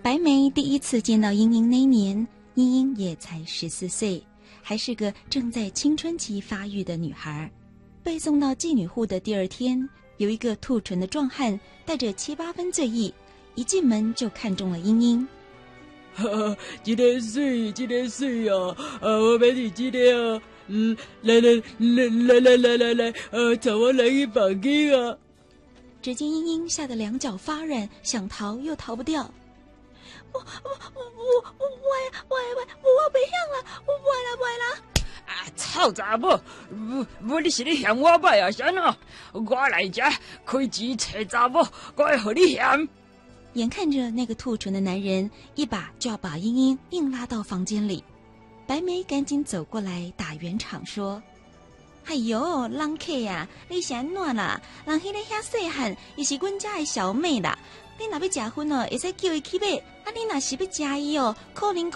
白梅第一次见到英英那年，英英也才14岁，还是个正在青春期发育的女孩。被送到妓女户的第二天，有一个兔唇的壮汉带着7、8分醉意，一进门就看中了英英。 这个水啊！我买你这个啊！来，找我来一把给啊！ 只见英英吓得两脚发软，想逃又逃不掉。我不想了，我不来。 啊！臭查某，你是咧嫌我歹啊？啥喏？我来这开钱找查某，我会和你嫌。 眼看着那个兔唇的男人一把就要把英英硬拉到房间里，白梅赶紧走过来打圆场说：“哎呦，人客啊，你是安怎啦？人迄个遐细汉，伊是阮家的小妹啦。你若要食薰哦，会使叫伊去买。啊，你若是要食伊哦，可能讲